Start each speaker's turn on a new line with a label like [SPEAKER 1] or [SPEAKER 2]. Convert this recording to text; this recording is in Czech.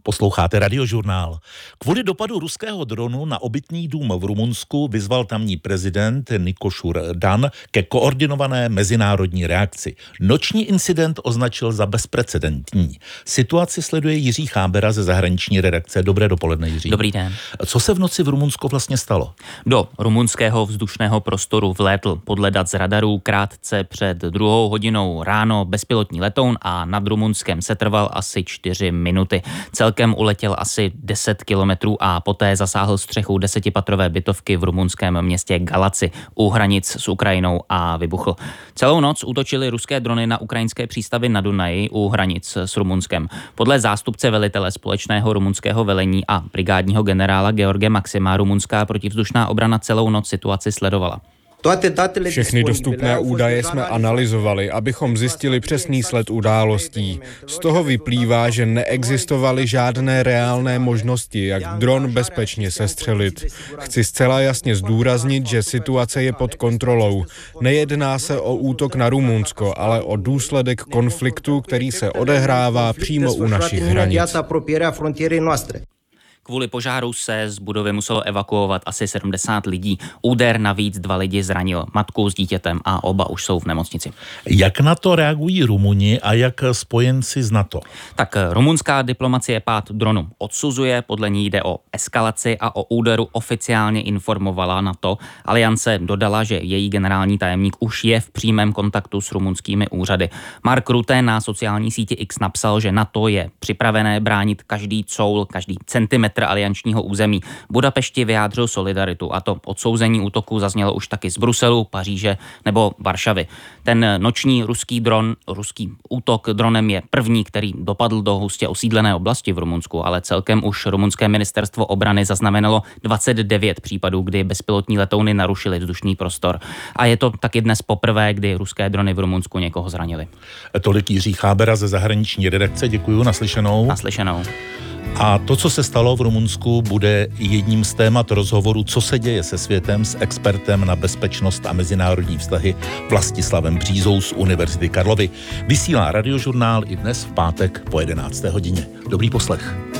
[SPEAKER 1] Posloucháte Radiožurnál. Kvůli dopadu ruského dronu na obytný dům v Rumunsku vyzval tamní prezident Nikošur Dan ke koordinované mezinárodní reakci. Noční incident označil za bezprecedentní. Situaci sleduje Jiří Chábera ze zahraniční redakce. Dobré dopoledne, Jiří.
[SPEAKER 2] Dobrý den.
[SPEAKER 1] Co se v noci v Rumunsku vlastně stalo?
[SPEAKER 2] Do rumunského vzdušného prostoru vlétl podle dat z radarů krátce před 2 hodinou ráno bezpilotní letoun a nad Rumunskem setrval asi 4 minuty. Celkem uletěl asi 10 kilometrů a poté zasáhl střechu 10patrové bytovky v rumunském městě Galaci u hranic s Ukrajinou a vybuchl. Celou noc útočily ruské drony na ukrajinské přístavy na Dunaji u hranic s Rumunskem. Podle zástupce velitele společného rumunského velení a brigádního generála George Maxima rumunská protivzdušná obrana celou noc situaci sledovala.
[SPEAKER 3] Všechny dostupné údaje jsme analyzovali, abychom zjistili přesný sled událostí. Z toho vyplývá, že neexistovaly žádné reálné možnosti, jak dron bezpečně sestřelit. Chci zcela jasně zdůraznit, že situace je pod kontrolou. Nejedná se o útok na Rumunsko, ale o důsledek konfliktu, který se odehrává přímo u našich hranic.
[SPEAKER 2] Kvůli požáru se z budovy muselo evakuovat asi 70 lidí. Úder navíc 2 lidi zranil, matku s dítětem a oba už jsou v nemocnici.
[SPEAKER 1] Jak na to reagují Rumuni a jak spojenci z NATO?
[SPEAKER 2] Tak rumunská diplomacie pád dronu odsuzuje, podle ní jde o eskalaci a o úderu oficiálně informovala NATO. Aliance dodala, že její generální tajemník už je v přímém kontaktu s rumunskými úřady. Mark Rutte na sociální síti X napsal, že NATO je připravené bránit každý coul, každý centimetr aliančního území. Budapešti vyjádřil solidaritu a to odsouzení útoku zaznělo už taky z Bruselu, Paříže nebo Varšavy. Ten noční ruský útok dronem je první, který dopadl do hustě osídlené oblasti v Rumunsku, ale celkem už rumunské ministerstvo obrany zaznamenalo 29 případů, kdy bezpilotní letouny narušily vzdušný prostor. A je to taky dnes poprvé, kdy ruské drony v Rumunsku někoho zranily.
[SPEAKER 1] Tolik Jiří Chábera ze zahraniční redakce. Děkuji, naslyšenou.
[SPEAKER 2] Naslyšenou.
[SPEAKER 1] A to, co se stalo v Rumunsku, bude jedním z témat rozhovoru Co se děje se světem s expertem na bezpečnost a mezinárodní vztahy Vlastislavem Břízou z Univerzity Karlovy. Vysílá Radiožurnál i dnes v pátek po 11. hodině. Dobrý poslech.